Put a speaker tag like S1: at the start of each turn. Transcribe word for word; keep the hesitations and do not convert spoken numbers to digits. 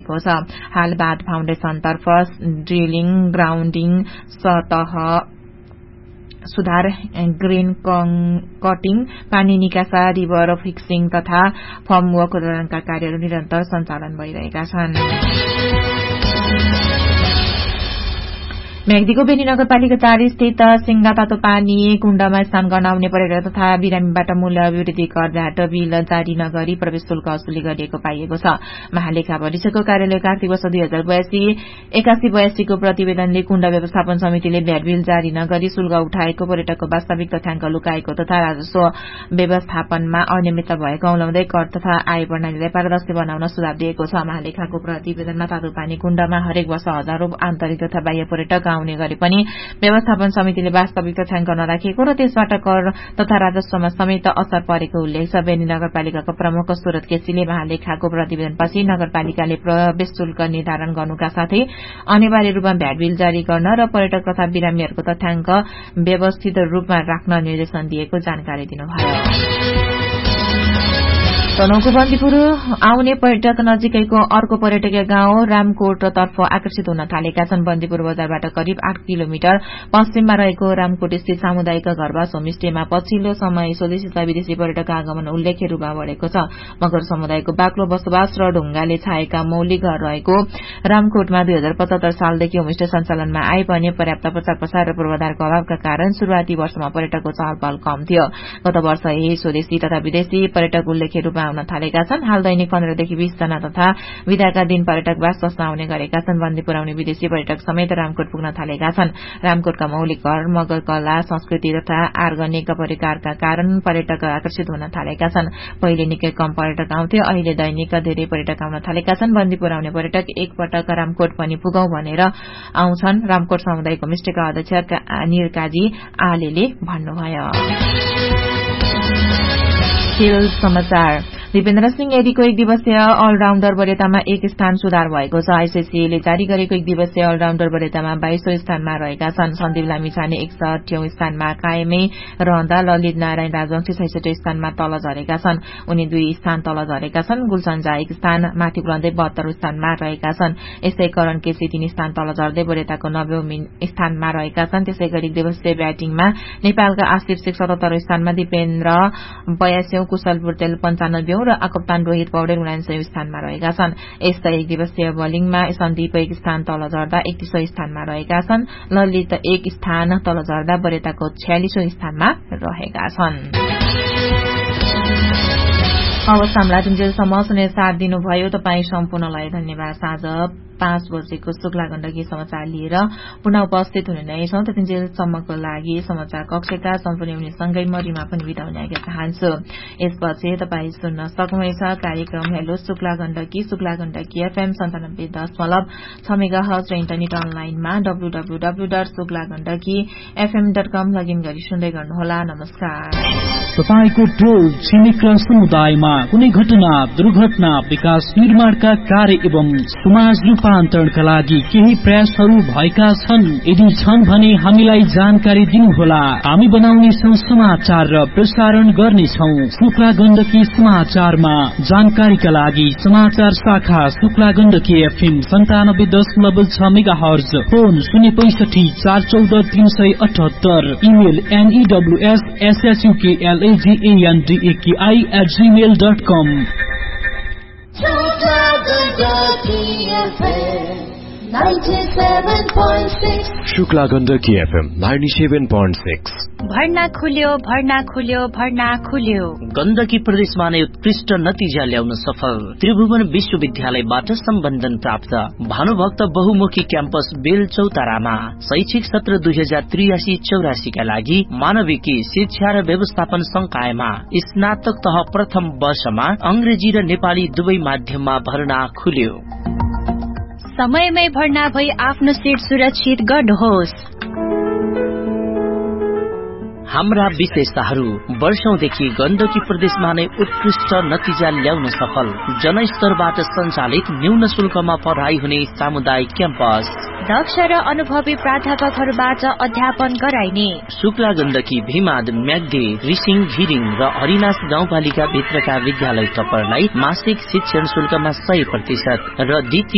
S1: गरिएको छ। हाल बाँध फाउन्डेशनतर्फ ड्रिलिङ, ग्राउन्डिङ, सतह सुधार, ग्रेन कटिङ, पानी निकासा, रिभर फिक्सिङ तथा फर्म वर्क जडानका कार्यहरू निरन्तर सञ्चालन भइरहेका छन्। म्याग्दीको बेनी नगरपालिका चार स्थित सिंगा तातो पानी कुण्डमा स्नान गर्न आउने पर्यटक तथा बिरामीबाट मूल्य अभिवृद्धि करबाट बिल जारी नगरी प्रवेश शुल्क असुली गरिएको पाइएको छ। महालेखा परीक्षकको कार्यालय कार्तिक वर्ष दुई हजार बयासी एकासी बयासीको प्रतिवेदनले कुण्ड व्यवस्थापन समितिले भ्याट बिल जारी नगरी शुल्क उठाएको, पर्यटकको वास्तविक तथ्याङ्क लुकाएको तथा राजस्व व्यवस्थापनमा अनियमितता भएको औलाउँदै कर तथा आय प्रणालीलाई पारदर्शी बनाउन सुझाव दिएको छ। महालेखाको प्रतिवेदनमा तातो पानी कुण्डमा हरेक वर्ष हजारौं आन्तरिक तथा बाह्य पर्यटक आउने गरे पनि व्यवस्थापन समितिले वास्तविक तथ्याङ्क नराखेको र त्यसबाट कर तथा राजस्वमा समेत असर परेको उल्लेख छ। बेनी नगरपालिकाको प्रमुख सुरत केसीले महालेखाको प्रतिवेदनपछि नगरपालिकाले प्रवेश शुल्क निर्धारण गर्नुका साथै अनिवार्य रूपमा भ्याट बिल जारी गर्न र पर्यटक तथा बिरामीहरूको तथ्याङ्क व्यवस्थित रूपमा राख्न निर्देशन दिएको जानकारी दिनुभयो। तनहुँको बन्दीपुर आउने पर्यटक नजिकैको अर्को पर्यटकीय गाउँ रामकोटतर्फ आकर्षित हुन थालेका छन्। बन्दीपुर बजारबाट करिब आठ किलोमिटर पश्चिममा रहेको रामकोट स्थित सामुदायिक घरवास होमस्टेमा पछिल्लो समय स्वदेशी तथा विदेशी पर्यटकको आगमन उल्लेख्य रूपमा बढेको छ। मगर समुदायको बाक्लो बसोबास र ढुङ्गाले छाएका मौलिक घर रहेको रामकोटमा दुई हजार पचहत्तर सालदेखि होमस्टे सञ्चालनमा आए पनि पर्याप्त प्रचार प्रसार र पूर्वाधारको अभावका कारण शुरूआती वर्षमा पर्यटकको चहल पहल कम थियो। गत वर्ष यही स्वदेशी तथा विदेशी पर्यटक उल्लेख्य रूपमा आउन थालेका छन्। हाल दैनिक पन्ध्रदेखि बीस जना तथा विदाका दिन पर्यटक वास बस्न आउने गरेका छन्। बन्दीपुर आउने विदेशी पर्यटक समेत रामकोट पुग्न थालेका छन्। रामकोटका मौलिक घर, मगर कला, संस्कृति तथा आर्गनिक परिकारका कारण पर्यटक आकर्षित हुन थालेका छन्। पहिले निकै कम पर्यटक आउँथे, अहिले दैनिक धेरै पर्यटक आउन थालेका छन्। बन्दीपुर आउने पर्यटक एकपटक रामकोट पनि पुगौं भनेर आउँछन्, रामकोट सामुदायिक होमस्टेका अध्यक्ष निरकाजी आलेले भन्नुभयो। खेल समाचार। दिपेन्द्र सिंह एडीको एक दिवसीय अलराउण्डर वरियतामा एक स्थान सुधार भएको छ। आईसीसीले जारी गरेको एक दिवसीय अलराउण्डर वरियतामा बाइसौं स्थानमा रहेका छन्। सन्दीप लामिछाने एकसठीौं स्थानमा कायमै रहँदा ललित नारायण राजवंशी छैसठी स्थानमा तल झरेका छन्। उनी दुई स्थान तल झरेका छन्। गुलशन झा एक स्थान माथि पुर्याउँदै बहत्तरौं स्थानमा रहेका छन्। यस्तै करण केसी तीन स्थान तल झर्दै वरियताको नब्बेौं स्थानमा रहेका छन्। त्यसै गरी दिवसीय ब्याटिङमा नेपालका आशिष शेख सतहत्तरौं स्थानमा, दिपेन्द्र बयासीौं, कुशल बुर्तेल पञ्चानब्बेौं र कप्तान रोहित पौडेल उनान्सयौं स्थानमा रहेका छन्। यस्तै एक दिवसीय बोलिङमा सन्दीप एक स्थान तल झर्दा एकतीसौं स्थानमा रहेका छन्। ललित एक स्थान तल झर्दा वरियताको छयालिसौं स्थानमा रहेका छन्। अवस्थामलाई जुनजेलसम्म सुने साथ दिनुभयो। तपाईँ सम्पूर्णलाई धन्यवाद। साँझ पाँच बजेको शुक्ला गण्डकी समाचार लिएर पुनः उपस्थित हुने नै छौं। त्यतिन्जेलसम्मको लागि समाचार कक्षका सम्पूर्ण हुनेसँगै म रिमा पनि बिदा हुन चाहन्छु। यसपछि तपाईँ सुन्न सक्नुहुनेछ कार्यक्रम हेलो शुक्ला गण्डकी, शुक्ला गण्डकी एफएम सन्तानब्बे दशमलव छ मेगा हर्ज र इन्टरनेट अनलाइनमा W W W dot Shukla Gandaki FM dot com login गरी सुन्दै गर्नुहोला। नमस्कार।
S2: तपाईँको टोल छिमेक र समुदायमा कुनै घटना, दुर्घटना, विकास निर्माणका कार्य एवं समाज रूपान्तरणका लागि केही प्रयासहरू भएका छन्? यदि छन् भने हामीलाई जानकारी दिनुहोला। हामी बनाउनेछौं समाचार र प्रसारण गर्नेछौं। शुक्ला गण्डकी समाचारमा जानकारीका लागि समाचार शाखा शुक्ला गण्डकी एफएम सन्तानब्बे दशमलव छ मेगा हर्ज, फोन शून्य पैंसठी चार चौध तीन सय अठहत्तर, email एनईडब्ल्यूएस एसएचयूकेएलएजीएनडीएकेआई at Gmail dot com.
S3: Shukla Gandaki FM ninety seven point six.
S4: भर्ना खुल्यो, भर्ना खुल्यो, भर्ना खुल्यो।
S5: गण्डकी प्रदेशमा नै उत्कृष्ट नतिजा ल्याउन सफल त्रिभुवन विश्वविद्यालयबाट सम्बन्धन प्राप्त भानुभक्त बहुमुखी क्याम्पस बेल चौतारामा शैक्षिक सत्र दुई हजार त्रियासी चौरासी का लागि मानविकी शिक्षा र व्यवस्थापन संकायमा स्नातक तह प्रथम वर्षमा अंग्रेजी र नेपाली दुवै माध्यममा भर्ना खुल्यो।
S4: समयमै भर्ना भई आफ्नो सीट सुरक्षित गर्नुहोस्।
S5: हाम्रा विशेषताहरू वर्षौंदेखि गण्डकी प्रदेशमा नै उत्कृष्ट नतिजा ल्याउन सफल जनस्तरबाट सञ्चालित न्यून शुल्कमा पढाइ हुने सामुदायिक क्याम्पस,
S4: दक्ष र अनुभवी प्राध्यापकहरूबाट अध्यापन गराइने
S5: शुक्ला गण्डकी, भीमाद, म्याग्दी, रिसिङ, घिरिङ र हरिनाश गाउँपालिका भित्रका विद्यालय टपरलाई मासिक शिक्षण शुल्कमा सय प्रतिशत र द्वितीय